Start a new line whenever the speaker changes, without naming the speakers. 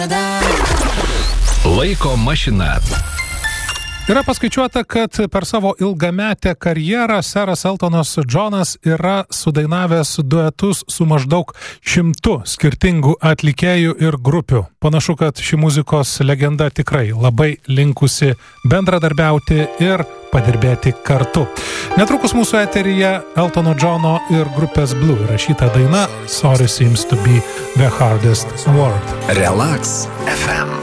Laiko mašina.
Yra paskaičiuota, kad per savo ilgametę karjerą seras Eltonas Džonas yra sudainavęs duetus su maždaug 100 skirtingų atlikėjų ir grupių. Panašu, kad ši muzikos legenda tikrai labai linkusi bendradarbiauti ir padirbėti kartu. Netrukus mūsų eteryje Eltono Džono ir grupės Blue rašyta daina Sorry Seems to be the Hardest Word.
Relax FM.